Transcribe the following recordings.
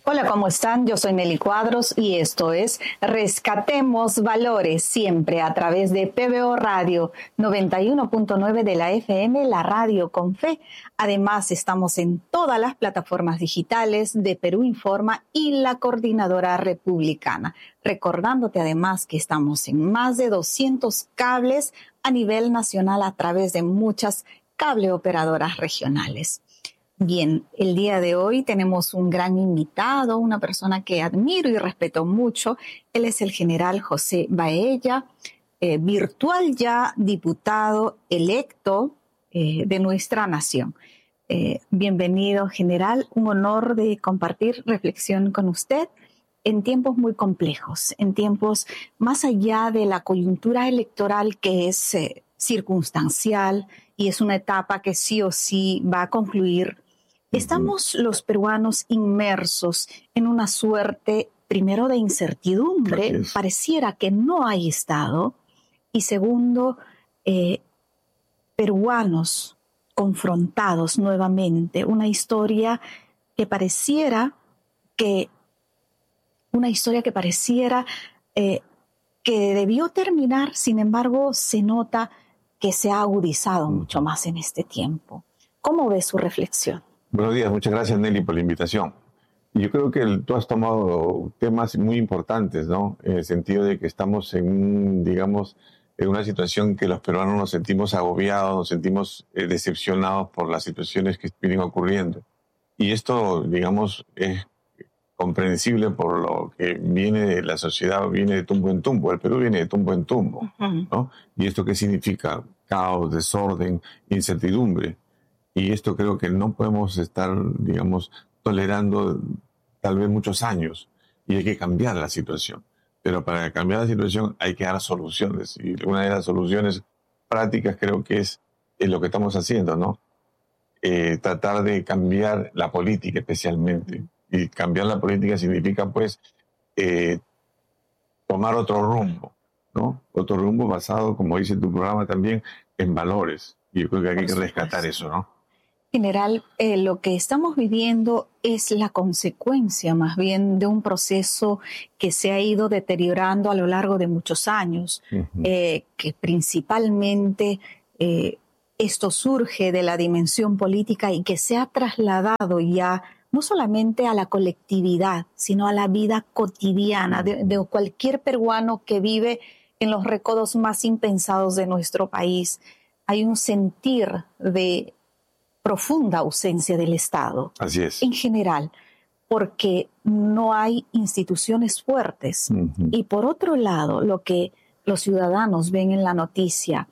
Hola, ¿cómo están? Yo soy Nelly Cuadros y esto es Rescatemos Valores, siempre a través de PBO Radio 91.9 de la FM, la radio con fe. Además, estamos en todas las plataformas digitales de Perú Informa y la Coordinadora Republicana. Recordándote además que estamos en más de 200 cables a nivel nacional a través de muchas cable operadoras regionales. Bien, el día de hoy tenemos un gran invitado, una persona que admiro y respeto mucho. Él es el general José Baella, virtual ya diputado electo de nuestra nación. Bienvenido, general. Un honor de compartir reflexión con usted en tiempos muy complejos, en tiempos más allá de la coyuntura electoral que es circunstancial y es una etapa que sí o sí va a concluir. Estamos los peruanos inmersos en una suerte, primero, de incertidumbre, pareciera que no hay Estado, y segundo, peruanos confrontados nuevamente, una historia que pareciera que debió terminar, sin embargo, se nota que se ha agudizado mucho más en este tiempo. ¿Cómo ve su reflexión? Buenos días, muchas gracias, Nelly, por la invitación. Yo creo que tú has tomado temas muy importantes, ¿no? En el sentido de que estamos en una situación que los peruanos nos sentimos agobiados, nos sentimos decepcionados por las situaciones que vienen ocurriendo. Y esto, digamos, es comprensible por lo que viene de la sociedad, viene de tumbo en tumbo. El Perú viene de tumbo en tumbo, ¿no? ¿Y esto qué significa? Caos, desorden, incertidumbre. Y esto creo que no podemos estar, digamos, tolerando tal vez muchos años. Y hay que cambiar la situación. Pero para cambiar la situación hay que dar soluciones. Y una de las soluciones prácticas creo que es lo que estamos haciendo, ¿no? Tratar de cambiar la política especialmente. Y cambiar la política significa, pues, tomar otro rumbo, ¿no? Otro rumbo basado, como dice tu programa también, en valores. Y yo creo que hay que rescatar eso, ¿no? General, lo que estamos viviendo es la consecuencia más bien de un proceso que se ha ido deteriorando a lo largo de muchos años, que principalmente esto surge de la dimensión política y que se ha trasladado ya no solamente a la colectividad, sino a la vida cotidiana de cualquier peruano que vive en los recodos más impensados de nuestro país. Hay un sentir de profunda ausencia del Estado. Así es. En general, porque no hay instituciones fuertes. Y por otro lado, lo que los ciudadanos ven en la noticia,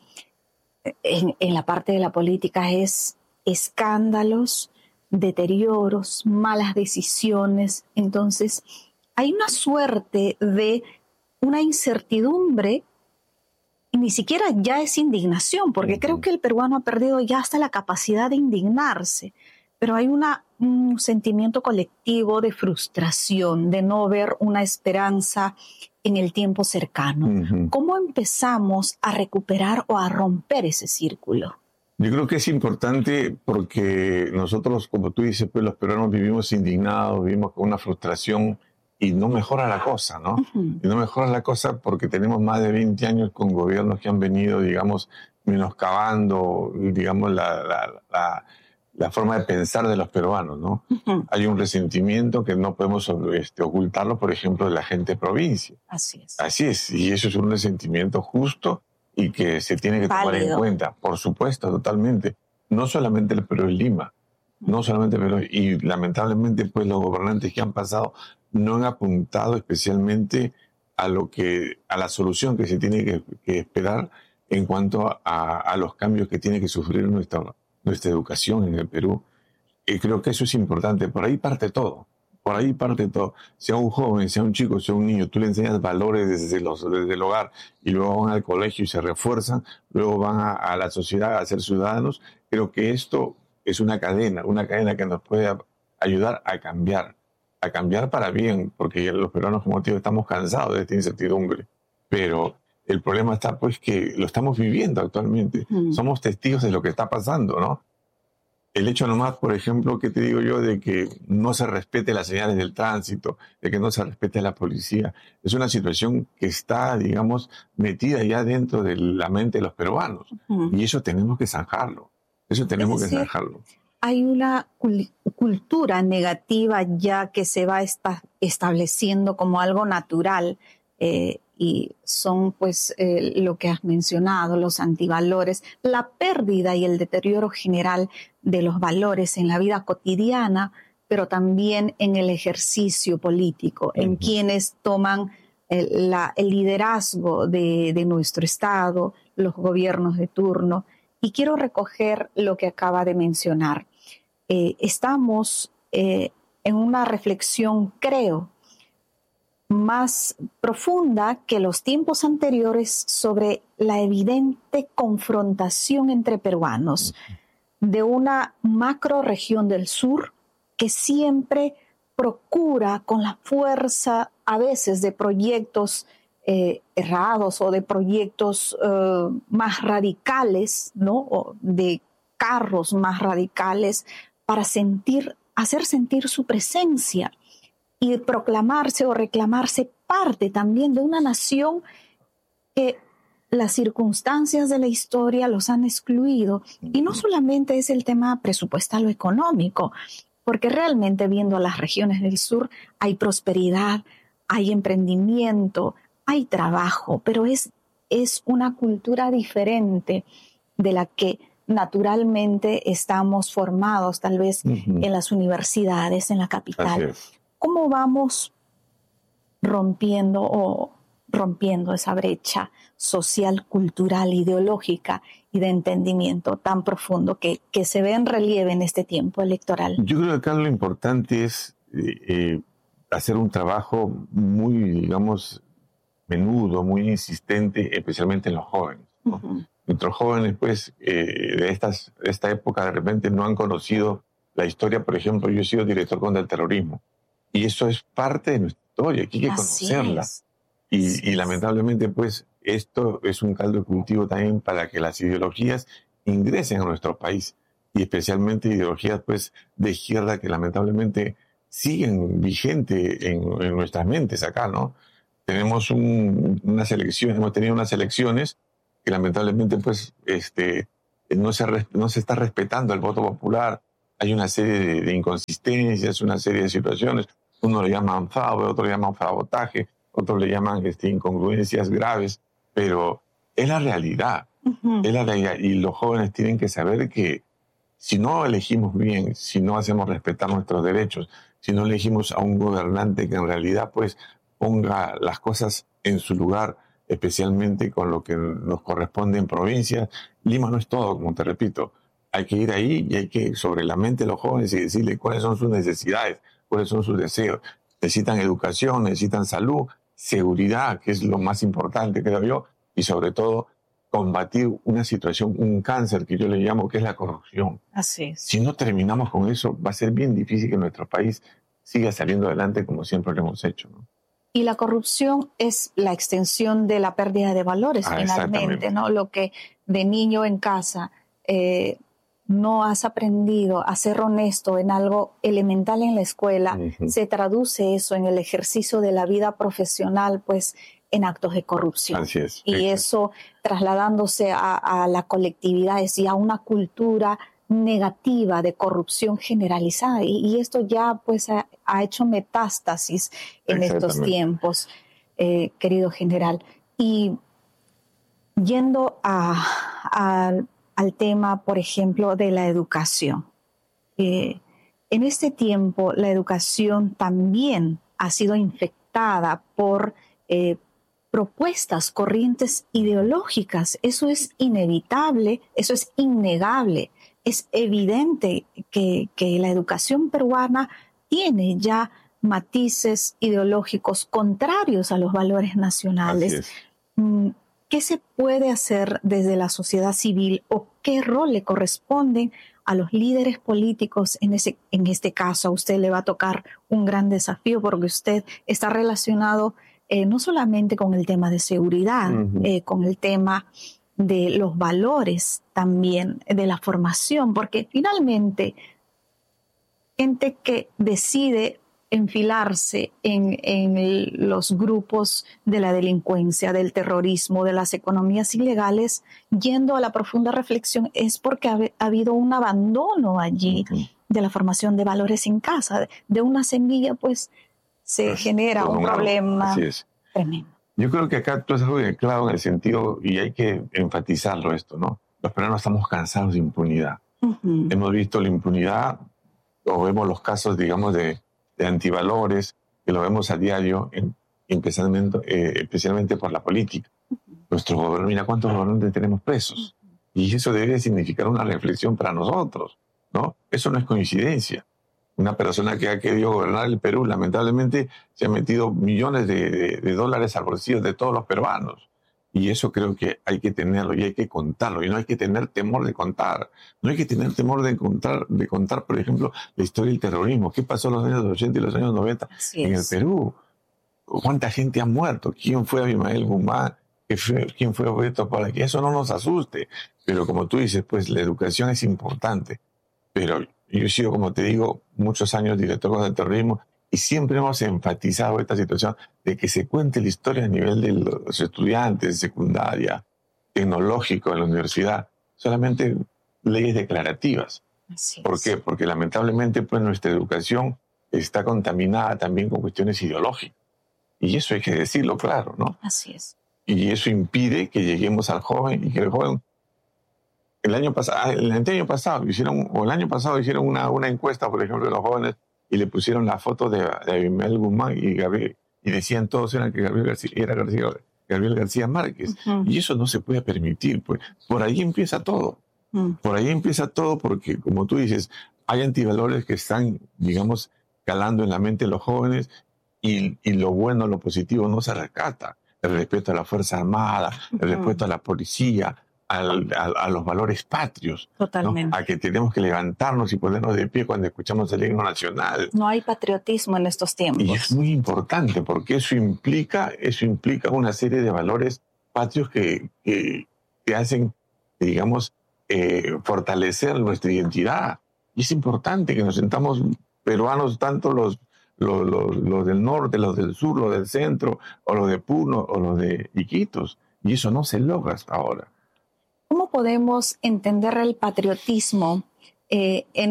en la parte de la política, es escándalos, deterioros, malas decisiones. Entonces, hay una suerte de una incertidumbre. Y ni siquiera ya es indignación, porque creo que el peruano ha perdido ya hasta la capacidad de indignarse. Pero hay un sentimiento colectivo de frustración, de no ver una esperanza en el tiempo cercano. ¿Cómo empezamos a recuperar o a romper ese círculo? Yo creo que es importante porque nosotros, como tú dices, pues los peruanos vivimos indignados, vivimos con una frustración. Y no mejora la cosa, ¿no? Y no mejora la cosa porque tenemos más de 20 años con gobiernos que han venido, digamos, menoscabando, digamos, la forma de pensar de los peruanos, ¿no? Hay un resentimiento que no podemos ocultarlo, por ejemplo, de la gente de provincia. Así es. Así es, y eso es un resentimiento justo y que se tiene que tomar en cuenta. Por supuesto, totalmente. No solamente el Perú y Lima, no solamente Perú, y lamentablemente, pues, los gobernantes que han pasado no han apuntado especialmente a la solución que se tiene que esperar en cuanto a los cambios que tiene que sufrir nuestra educación en el Perú. Y creo que eso es importante. Por ahí parte todo. Por ahí parte todo. Sea un joven, sea un chico, sea un niño, tú le enseñas valores desde el hogar y luego van al colegio y se refuerzan, luego van a la sociedad a ser ciudadanos. Creo que esto es una cadena que nos puede ayudar a cambiar para bien, porque los peruanos, como te digo, estamos cansados de esta incertidumbre. Pero el problema está, pues, que lo estamos viviendo actualmente. Somos testigos de lo que está pasando, ¿no? El hecho nomás, por ejemplo, que te digo yo, de que no se respete las señales del tránsito, de que no se respete la policía, es una situación que está, digamos, metida ya dentro de la mente de los peruanos. Y eso tenemos que zanjarlo. Eso tenemos que zanjarlo. Hay una cultura negativa ya que se va estableciendo como algo natural, y son pues lo que has mencionado, los antivalores, la pérdida y el deterioro general de los valores en la vida cotidiana, pero también en el ejercicio político, en quienes toman el liderazgo de nuestro Estado, los gobiernos de turno. Y quiero recoger lo que acaba de mencionar. Estamos en una reflexión, creo, más profunda que los tiempos anteriores sobre la evidente confrontación entre peruanos de una macroregión del sur que siempre procura con la fuerza a veces de proyectos errados o de proyectos más radicales, ¿no? O de carros más radicales para hacer sentir su presencia y proclamarse o reclamarse parte también de una nación que las circunstancias de la historia los han excluido. Y no solamente es el tema presupuestal o económico, porque realmente viendo a las regiones del sur hay prosperidad, hay emprendimiento, hay trabajo, pero es una cultura diferente de la que naturalmente estamos formados, tal vez en las universidades, en la capital. ¿Cómo vamos rompiendo esa brecha social, cultural, ideológica y de entendimiento tan profundo que se ve en relieve en este tiempo electoral? Yo creo que acá lo importante es hacer un trabajo muy, digamos, menudo, muy insistente, especialmente en los jóvenes, ¿no? Nuestros jóvenes, pues, de esta época, de repente no han conocido la historia. Por ejemplo, yo he sido director contra el terrorismo. Y eso es parte de nuestra historia, aquí hay que conocerla. Y lamentablemente, pues, esto es un caldo de cultivo también para que las ideologías ingresen a nuestro país. Y especialmente ideologías, pues, de izquierda que lamentablemente siguen vigentes en nuestras mentes acá, ¿no? Tenemos hemos tenido unas elecciones que lamentablemente, pues, no se está respetando el voto popular. Hay una serie de inconsistencias, una serie de situaciones. Uno le llaman fraude, otro le llaman sabotaje, otros le llaman incongruencias graves, pero es la realidad. Es la realidad. Y los jóvenes tienen que saber que si no elegimos bien, si no hacemos respetar nuestros derechos, si no elegimos a un gobernante que en realidad, pues, ponga las cosas en su lugar, especialmente con lo que nos corresponde en provincias. Lima no es todo, como te repito. Hay que ir ahí y hay que sobre la mente de los jóvenes y decirles cuáles son sus necesidades, cuáles son sus deseos. Necesitan educación, necesitan salud, seguridad, que es lo más importante, creo yo, y sobre todo combatir una situación, un cáncer que yo le llamo, que es la corrupción. Así es. Si no terminamos con eso, va a ser bien difícil que nuestro país siga saliendo adelante como siempre lo hemos hecho, ¿no? Y la corrupción es la extensión de la pérdida de valores, finalmente, ¿no? Lo que de niño en casa no has aprendido a ser honesto en algo elemental en la escuela, se traduce eso en el ejercicio de la vida profesional, pues, en actos de corrupción. Así es. Y eso trasladándose a la colectividad, es decir, a una cultura negativa de corrupción generalizada. Y esto ya, pues, ha hecho metástasis en estos tiempos, querido general. Y yendo al tema, por ejemplo, de la educación. En este tiempo, la educación también ha sido infectada por propuestas, corrientes ideológicas. Eso es inevitable, eso es innegable. Es evidente que la educación peruana tiene ya matices ideológicos contrarios a los valores nacionales. ¿Qué se puede hacer desde la sociedad civil o qué rol le corresponde a los líderes políticos en este caso? A usted le va a tocar un gran desafío porque usted está relacionado no solamente con el tema de seguridad, con el tema de los valores también, de la formación, porque finalmente gente que decide enfilarse en los grupos de la delincuencia, del terrorismo, de las economías ilegales, yendo a la profunda reflexión, es porque ha habido un abandono allí de la formación de valores en casa. De una semilla, pues, se genera un problema tremendo. Yo creo que acá tú has algo claro en el sentido, y hay que enfatizarlo esto, ¿no? Los peruanos estamos cansados de impunidad. Hemos visto la impunidad, o vemos los casos, digamos, de antivalores, que lo vemos a diario, especialmente por la política. Nuestro gobierno, mira cuántos gobernantes tenemos presos. Y eso debe significar una reflexión para nosotros, ¿no? Eso no es coincidencia. Una persona que ha querido gobernar el Perú, lamentablemente, se ha metido millones de dólares al bolsillo de todos los peruanos. Y eso creo que hay que tenerlo y hay que contarlo. Y no hay que tener temor de contar. No hay que tener temor de contar, por ejemplo, la historia del terrorismo. ¿Qué pasó en los años 80 y los años 90 en el Perú? ¿Cuánta gente ha muerto? ¿Quién fue Abimael Guzmán? ¿Quién fue Roberto Pala? Que eso no nos asuste. Pero como tú dices, pues la educación es importante. Pero yo he sido, como te digo, muchos años director contra el terrorismo y siempre hemos enfatizado esta situación de que se cuente la historia a nivel de los estudiantes de secundaria, tecnológico en la universidad, solamente leyes declarativas. ¿Por qué? Porque lamentablemente pues nuestra educación está contaminada también con cuestiones ideológicas. Y eso hay que decirlo claro, ¿no? Así es. Y eso impide que lleguemos al joven y que el joven... El año pasado hicieron una encuesta, por ejemplo, de los jóvenes y le pusieron la foto de Abimael Guzmán y Gabriel, y decían todos eran que Gabriel García Márquez. Y eso no se puede permitir. Pues. Por ahí empieza todo. Por ahí empieza todo porque, como tú dices, hay antivalores que están, digamos, calando en la mente de los jóvenes y lo bueno, lo positivo no se rescata. El respeto a la Fuerza Armada, el respeto a la policía, a los valores patrios. Totalmente. ¿No? A que tenemos que levantarnos y ponernos de pie cuando escuchamos el himno nacional. No hay patriotismo en estos tiempos. Y es muy importante porque eso implica una serie de valores patrios que hacen, digamos, fortalecer nuestra identidad. Y es importante que nos sentamos peruanos, tanto los del norte, los del sur, los del centro, o los de Puno, o los de Iquitos. Y eso no se logra hasta ahora. ¿Cómo podemos entender el patriotismo en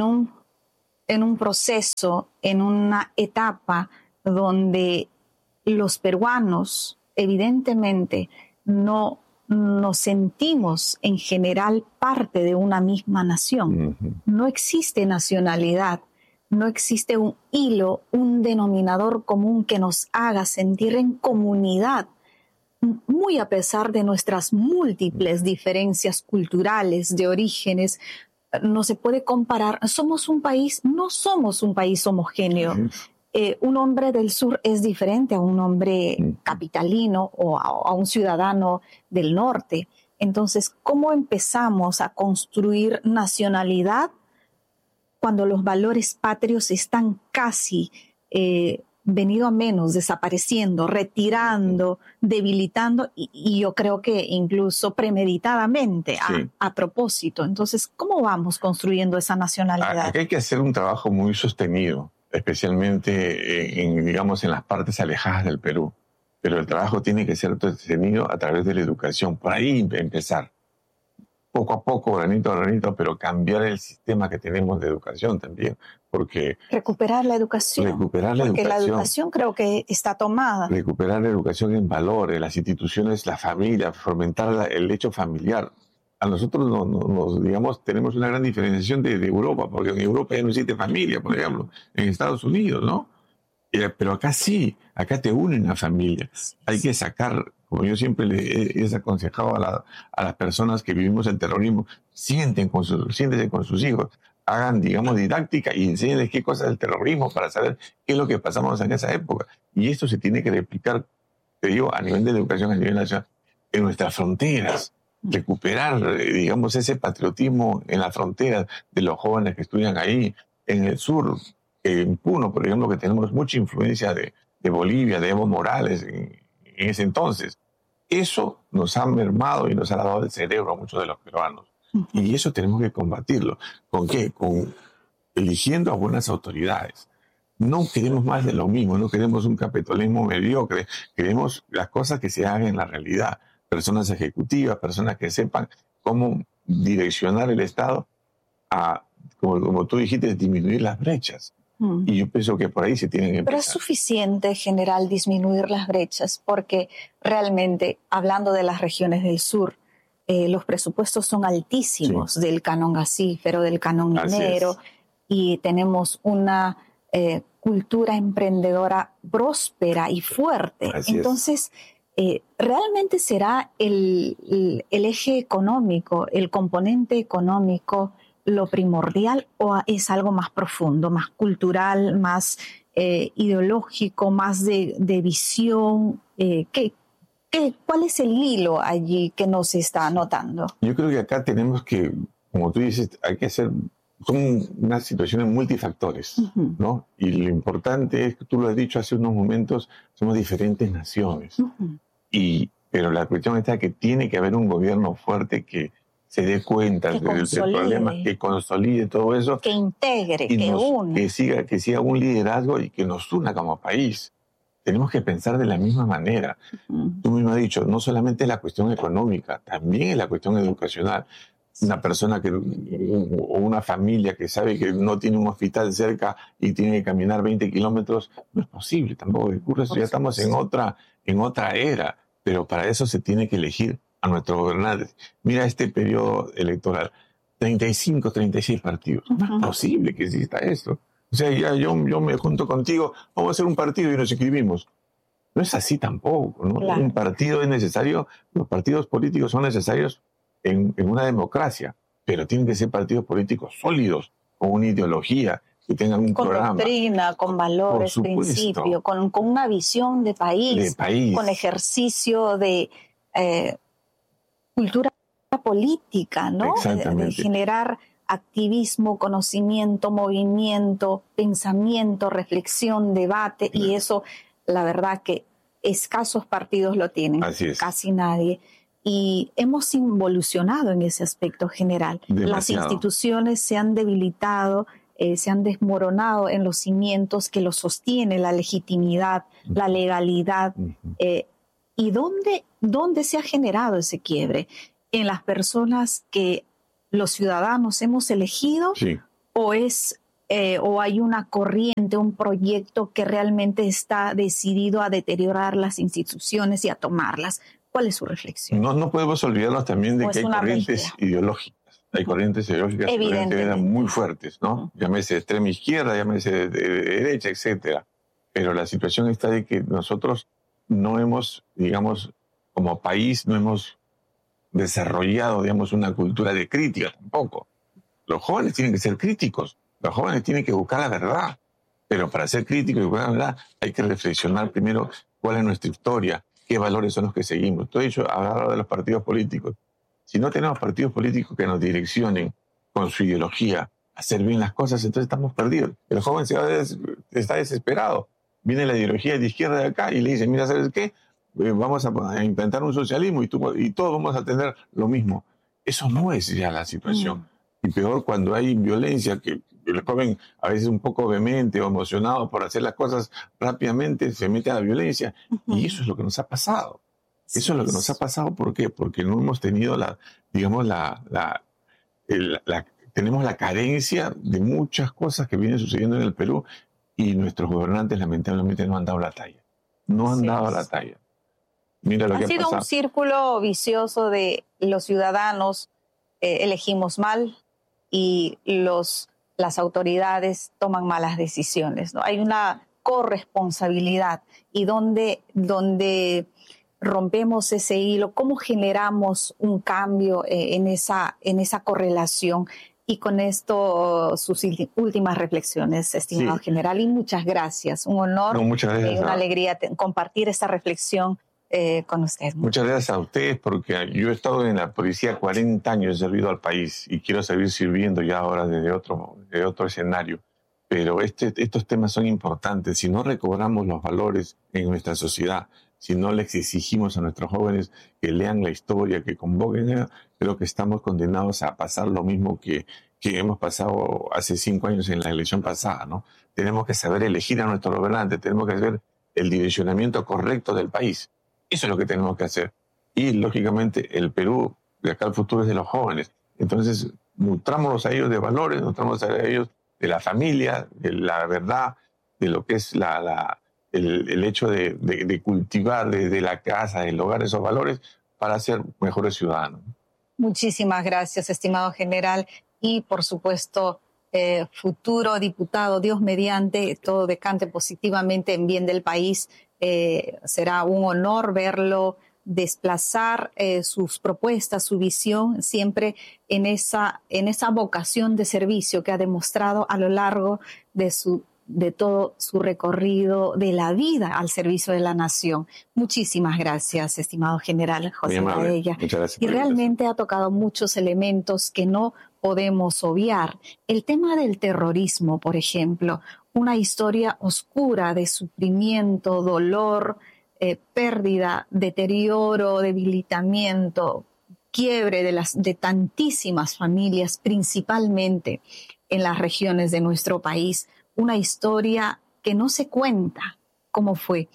un proceso, en una etapa donde los peruanos evidentemente no nos sentimos en general parte de una misma nación? No existe nacionalidad, no existe un hilo, un denominador común que nos haga sentir en comunidad. Muy a pesar de nuestras múltiples diferencias culturales, de orígenes, no se puede comparar. No somos un país homogéneo. Un hombre del sur es diferente a un hombre capitalino o a un ciudadano del norte. Entonces, ¿cómo empezamos a construir nacionalidad cuando los valores patrios están casi venido a menos, desapareciendo, retirando, debilitando y yo creo que incluso premeditadamente, a propósito? Entonces, ¿cómo vamos construyendo esa nacionalidad? Aquí hay que hacer un trabajo muy sostenido, especialmente en las partes alejadas del Perú. Pero el trabajo tiene que ser sostenido a través de la educación. Por ahí empezar. Poco a poco, granito a granito, pero cambiar el sistema que tenemos de educación también, porque... Recuperar la educación. Porque la educación creo que está tomada. Recuperar la educación en valores, las instituciones, la familia, fomentar el hecho familiar. A nosotros tenemos una gran diferenciación de Europa, porque en Europa ya no existe familia, por ejemplo, en Estados Unidos, ¿no? Pero acá sí, acá te unen a familia. Hay que sacar, como yo siempre les he aconsejado a las personas que vivimos el terrorismo, siéntense con sus hijos, hagan, didáctica y enséñenles qué cosa es el terrorismo para saber qué es lo que pasamos en esa época. Y esto se tiene que replicar, te digo, a nivel de educación, a nivel nacional, en nuestras fronteras. Recuperar, ese patriotismo en las fronteras de los jóvenes que estudian ahí, en el sur. En Puno, por ejemplo, que tenemos mucha influencia de Bolivia, de Evo Morales en ese entonces. Eso nos ha mermado y nos ha lavado el cerebro a muchos de los peruanos. Y eso tenemos que combatirlo. ¿Con qué? Con eligiendo a buenas autoridades. No queremos más de lo mismo, no queremos un capitalismo mediocre, queremos las cosas que se hagan en la realidad. Personas ejecutivas, personas que sepan cómo direccionar el Estado a, como tú dijiste, disminuir las brechas. Y yo pienso que por ahí se tienen que empezar. Pero es suficiente, general, disminuir las brechas, porque realmente, hablando de las regiones del sur, los presupuestos son altísimos del canon gasífero, del canon minero, y tenemos una cultura emprendedora próspera y fuerte. Entonces, ¿realmente será el eje económico, el componente económico, lo primordial, o es algo más profundo, más cultural, más ideológico, más de visión? ¿Cuál es el hilo allí que nos está anotando? Yo creo que acá tenemos que, como tú dices, hay que hacer, son unas situaciones multifactores, ¿no? Y lo importante es que tú lo has dicho hace unos momentos, somos diferentes naciones. Pero la cuestión está que tiene que haber un gobierno fuerte que se dé cuenta del problema, que consolide todo eso. Que integre, que una. Que siga un liderazgo y que nos una como país. Tenemos que pensar de la misma manera. Tú mismo has dicho, no solamente es la cuestión económica, también es la cuestión educacional. Una persona o una familia que sabe que no tiene un hospital cerca y tiene que caminar 20 kilómetros, no es posible, tampoco ocurre eso. Ya estamos en otra era, pero para eso se tiene que elegir a nuestros gobernantes. Mira este periodo electoral, 35, 36 partidos. No es posible que exista esto. O sea, ya yo me junto contigo, vamos a hacer un partido y nos inscribimos. No es así tampoco, ¿no? Claro. Un partido es necesario, los partidos políticos son necesarios en una democracia, pero tienen que ser partidos políticos sólidos, con una ideología, que tengan un programa. Con doctrina, con valores, principios, con una visión de país, con ejercicio de cultura política, ¿no? Exactamente. De generar activismo, conocimiento, movimiento, pensamiento, reflexión, debate, y eso, la verdad que escasos partidos lo tienen, así es. Casi nadie. Y hemos involucionado en ese aspecto general. Demasiado. Las instituciones se han debilitado, se han desmoronado en los cimientos que los sostiene la legitimidad, la legalidad. ¿Y dónde se ha generado ese quiebre? ¿En las personas que los ciudadanos hemos elegido? Sí. ¿O hay una corriente, un proyecto que realmente está decidido a deteriorar las instituciones y a tomarlas? ¿Cuál es su reflexión? No podemos olvidarnos también de que hay corrientes ideológicas. Hay corrientes ideológicas que muy fuertes, ¿no? Llámese de extrema izquierda, llámese de derecha, etcétera. Pero la situación está de que nosotros no hemos, digamos, como país, no hemos desarrollado, digamos, una cultura de crítica tampoco. Los jóvenes tienen que ser críticos, los jóvenes tienen que buscar la verdad. Pero para ser críticos y buscar la verdad hay que reflexionar primero cuál es nuestra historia, qué valores son los que seguimos. Todo eso hablado de los partidos políticos. Si no tenemos partidos políticos que nos direccionen con su ideología a hacer bien las cosas, entonces estamos perdidos. El joven está desesperado. Viene la ideología de izquierda de acá y le dice, mira, ¿sabes qué? Vamos a implantar un socialismo y todos vamos a tener lo mismo. Eso no es ya la situación. Y peor cuando hay violencia, que el joven a veces un poco vehemente o emocionado por hacer las cosas rápidamente, se mete a la violencia. Y eso es lo que nos ha pasado. Eso es lo que nos ha pasado. ¿Por qué? Porque no hemos tenido tenemos la carencia de muchas cosas que vienen sucediendo en el Perú y nuestros gobernantes lamentablemente no han dado la talla. No han dado la talla. Mira lo que ha pasado. Ha sido un círculo vicioso de los ciudadanos elegimos mal y las autoridades toman malas decisiones, ¿no? Hay una corresponsabilidad y donde rompemos ese hilo, cómo generamos un cambio en esa correlación. Y con esto sus últimas reflexiones, estimado general, y muchas gracias. Un honor y una alegría compartir esta reflexión con usted. Muchas gracias a ustedes, porque yo he estado en la policía 40 años, he servido al país y quiero seguir sirviendo ya ahora desde otro escenario. Pero estos temas son importantes. Si no recobramos los valores en nuestra sociedad, si no les exigimos a nuestros jóvenes que lean la historia, que convoquen, creo que estamos condenados a pasar lo mismo que hemos pasado hace 5 años en la elección pasada, ¿no? Tenemos que saber elegir a nuestros gobernantes, tenemos que hacer el direccionamiento correcto del país. Eso es lo que tenemos que hacer. Y, lógicamente, el Perú, de acá al futuro, es de los jóvenes. Entonces, nutrámonos a ellos de valores, nutrámonos a ellos de la familia, de la verdad, de lo que es el hecho de cultivar desde la casa, del hogar, esos valores para ser mejores ciudadanos. Muchísimas gracias, estimado general. Y, por supuesto, futuro diputado, Dios mediante, todo decante positivamente en bien del país. Será un honor verlo desplazar sus propuestas, su visión, siempre en esa vocación de servicio que ha demostrado a lo largo de todo su recorrido de la vida al servicio de la nación. Muchísimas gracias, estimado general José Gaella. Muchas gracias. Y realmente ha tocado muchos elementos que no podemos obviar. El tema del terrorismo, por ejemplo, una historia oscura de sufrimiento, dolor, pérdida, deterioro, debilitamiento, quiebre de tantísimas familias, principalmente en las regiones de nuestro país. Una historia que no se cuenta cómo fue.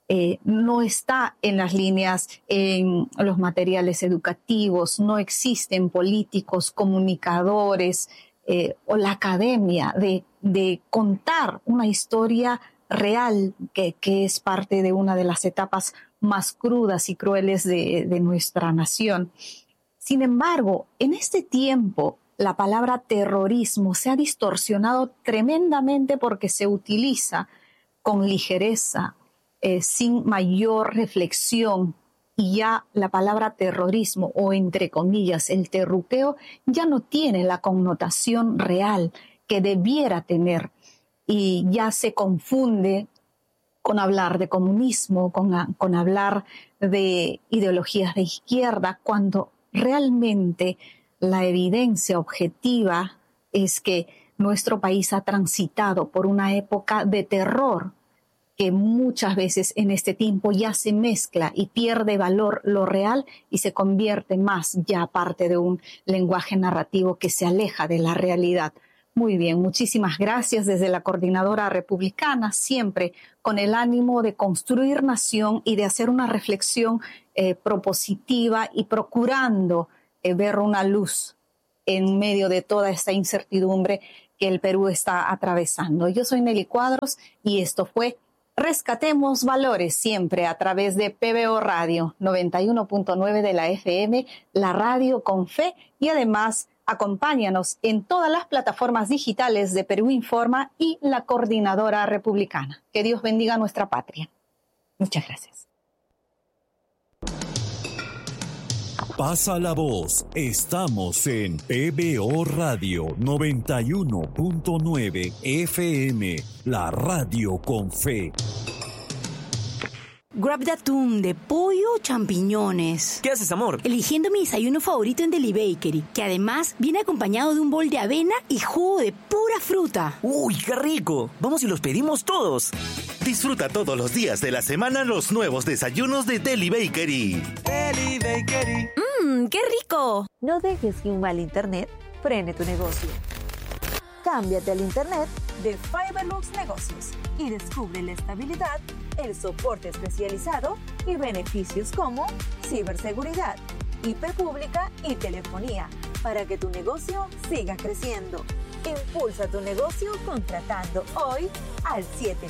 No está en las líneas, en los materiales educativos, no existen políticos, comunicadores o la academia de contar una historia real que es parte de una de las etapas más crudas y crueles de nuestra nación. Sin embargo, en este tiempo, la palabra terrorismo se ha distorsionado tremendamente porque se utiliza con ligereza, sin mayor reflexión, y ya la palabra terrorismo, o entre comillas, el terruqueo, ya no tiene la connotación real que debiera tener, y ya se confunde con hablar de comunismo, con hablar de ideologías de izquierda, cuando realmente la evidencia objetiva es que nuestro país ha transitado por una época de terror que muchas veces en este tiempo ya se mezcla y pierde valor lo real y se convierte más ya parte de un lenguaje narrativo que se aleja de la realidad. Muy bien, muchísimas gracias desde la Coordinadora Republicana, siempre con el ánimo de construir nación y de hacer una reflexión propositiva y procurando ver una luz en medio de toda esta incertidumbre que el Perú está atravesando. Yo soy Nelly Cuadros y esto fue Rescatemos Valores, siempre a través de PBO Radio 91.9 de la FM, la radio con fe, y además acompáñanos en todas las plataformas digitales de Perú Informa y la Coordinadora Republicana. Que Dios bendiga a nuestra patria. Muchas gracias. Pasa la voz. Estamos en PBO Radio 91.9 FM, la radio con fe. Grab de atún, de pollo o champiñones. ¿Qué haces, amor? Eligiendo mi desayuno favorito en Deli Bakery, que además viene acompañado de un bol de avena y jugo de pura fruta. ¡Uy, qué rico! Vamos y los pedimos todos. Disfruta todos los días de la semana los nuevos desayunos de Deli Bakery. Deli Bakery. ¡Qué rico! No dejes que un mal internet frene tu negocio. Cámbiate al internet de Fiberlux Negocios y descubre la estabilidad, el soporte especializado y beneficios como ciberseguridad, IP pública y telefonía para que tu negocio siga creciendo. Impulsa tu negocio contratando hoy al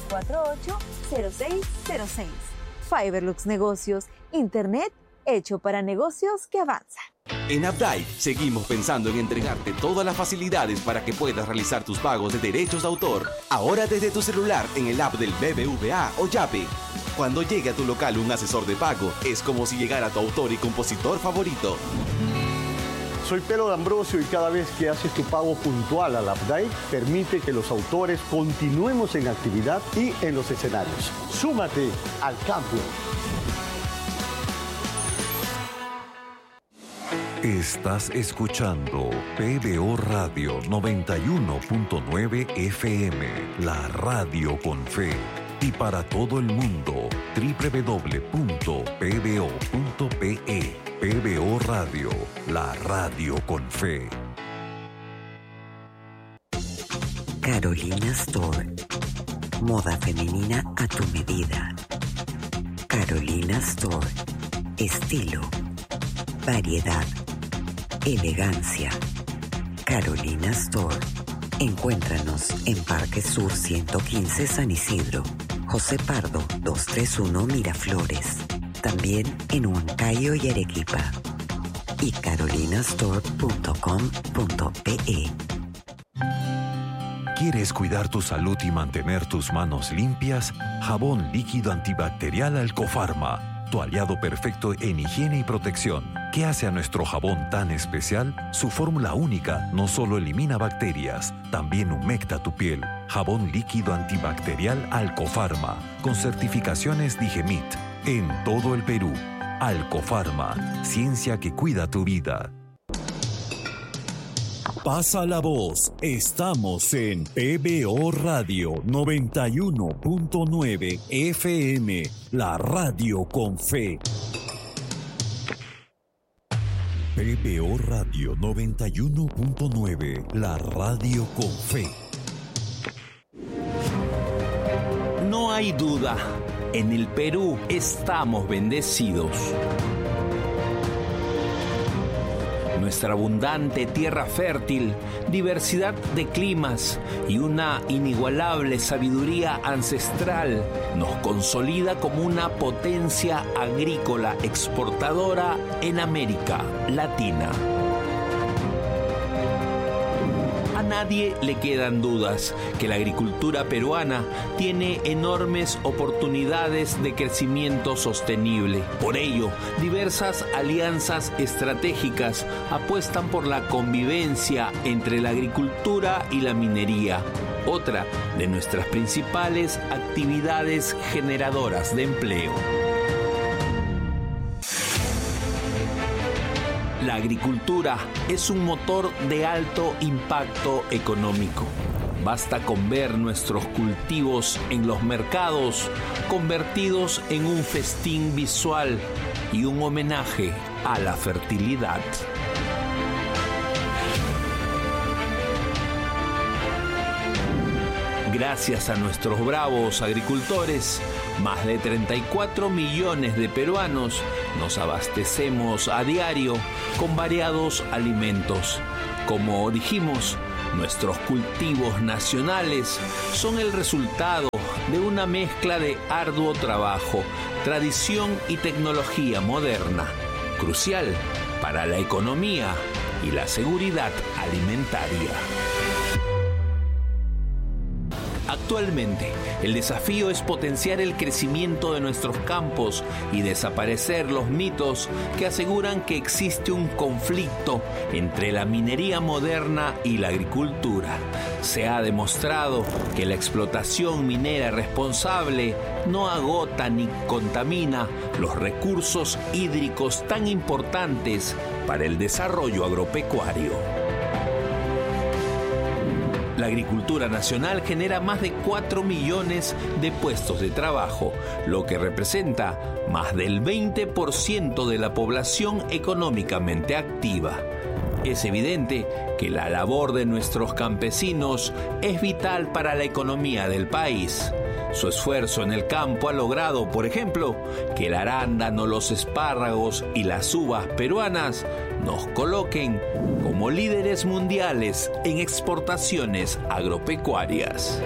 748-0606. Fiberlux Negocios, internet hecho para negocios que avanzan. En Updike seguimos pensando en entregarte todas las facilidades para que puedas realizar tus pagos de derechos de autor, ahora desde tu celular en el app del BBVA o Yape. Cuando llegue a tu local un asesor de pago, es como si llegara tu autor y compositor favorito. Soy Pedro D'Ambrosio y cada vez que haces tu pago puntual al Updike, permite que los autores continuemos en actividad y en los escenarios. Súmate al cambio. Estás escuchando PBO Radio 91.9 FM, la radio con fe. y para todo el mundo. www.pbo.pe. PBO Radio, la radio con fe. Carolina Store. Moda femenina a tu medida. Carolina Store. Estilo, variedad, elegancia. Carolina Store. Encuéntranos en Parque Sur 115 San Isidro, José Pardo 231 Miraflores. También en Huancayo y Arequipa. Y carolinastore.com.pe. ¿Quieres cuidar tu salud y mantener tus manos limpias? Jabón líquido antibacterial Alcofarma, tu aliado perfecto en higiene y protección. ¿Qué hace a nuestro jabón tan especial? Su fórmula única no solo elimina bacterias, también humecta tu piel. Jabón líquido antibacterial Alcofarma, con certificaciones Digemit, en todo el Perú. Alcofarma, ciencia que cuida tu vida. Pasa la voz, estamos en PBO Radio 91.9 FM, la radio con fe. PBO Radio 91.9, la radio con fe. No hay duda, en el Perú estamos bendecidos. Nuestra abundante tierra fértil, diversidad de climas y una inigualable sabiduría ancestral nos consolida como una potencia agrícola exportadora en América Latina. A nadie le quedan dudas que la agricultura peruana tiene enormes oportunidades de crecimiento sostenible. Por ello, diversas alianzas estratégicas apuestan por la convivencia entre la agricultura y la minería, otra de nuestras principales actividades generadoras de empleo. La agricultura es un motor de alto impacto económico. Basta con ver nuestros cultivos en los mercados convertidos en un festín visual y un homenaje a la fertilidad. Gracias a nuestros bravos agricultores, más de 34 millones de peruanos nos abastecemos a diario con variados alimentos. Como dijimos, nuestros cultivos nacionales son el resultado de una mezcla de arduo trabajo, tradición y tecnología moderna, crucial para la economía y la seguridad alimentaria. Actualmente, el desafío es potenciar el crecimiento de nuestros campos y desaparecer los mitos que aseguran que existe un conflicto entre la minería moderna y la agricultura. Se ha demostrado que la explotación minera responsable no agota ni contamina los recursos hídricos tan importantes para el desarrollo agropecuario. La agricultura nacional genera más de 4 millones de puestos de trabajo, lo que representa más del 20% de la población económicamente activa. Es evidente que la labor de nuestros campesinos es vital para la economía del país. Su esfuerzo en el campo ha logrado, por ejemplo, que el arándano, los espárragos y las uvas peruanas nos coloquen como líderes mundiales en exportaciones agropecuarias.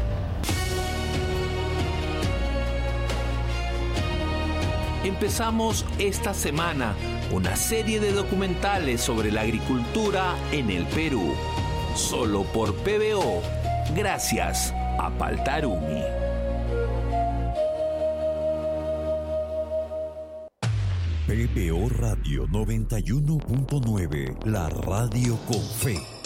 Empezamos esta semana una serie de documentales sobre la agricultura en el Perú, solo por PBO, gracias a Paltarumi. PBO Radio 91.9, la radio con fe.